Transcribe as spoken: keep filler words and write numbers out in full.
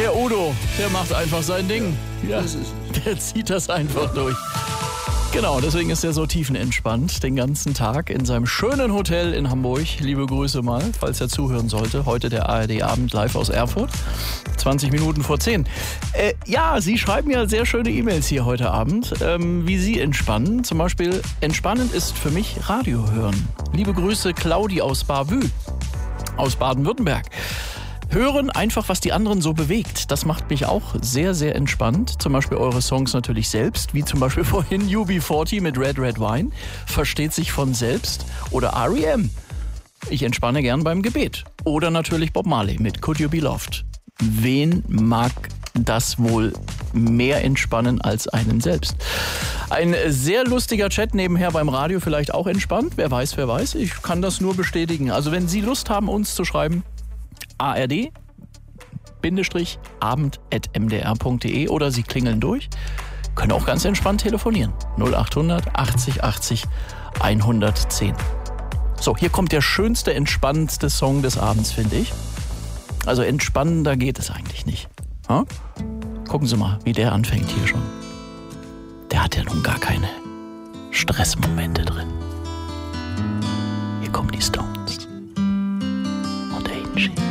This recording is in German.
Der Udo, der macht einfach sein Ding. Ja, der zieht das einfach durch. Genau, deswegen ist er so tiefenentspannt den ganzen Tag in seinem schönen Hotel in Hamburg. Liebe Grüße mal, falls er zuhören sollte. Heute der A R D-Abend live aus Erfurt. zwanzig Minuten vor zehn. Äh, ja, Sie schreiben ja sehr schöne E-Mails hier heute Abend, ähm, wie Sie entspannen. Zum Beispiel, entspannend ist für mich Radio hören. Liebe Grüße, Claudi aus Bavü, aus Baden-Württemberg. Hören einfach, was die anderen so bewegt. Das macht mich auch sehr, sehr entspannt. Zum Beispiel eure Songs natürlich selbst, wie zum Beispiel vorhin U B vierzig mit Red Red Wine. Versteht sich von selbst. Oder R E M. Ich entspanne gern beim Gebet. Oder natürlich Bob Marley mit Could You Be Loved. Wen mag das wohl mehr entspannen als einen selbst? Ein sehr lustiger Chat nebenher beim Radio, vielleicht auch entspannt. Wer weiß, wer weiß. Ich kann das nur bestätigen. Also wenn Sie Lust haben, uns zu schreiben, A R D Abend at m d r punkt d e oder Sie klingeln durch. Können auch ganz entspannt telefonieren. null acht hundert achtzig achtzig hundertzehn. So, hier kommt der schönste, entspannendste Song des Abends, finde ich. Also entspannender geht es eigentlich nicht. Ha? Gucken Sie mal, wie der anfängt hier schon. Der hat ja nun gar keine Stressmomente drin. Hier kommen die Stones und Angie.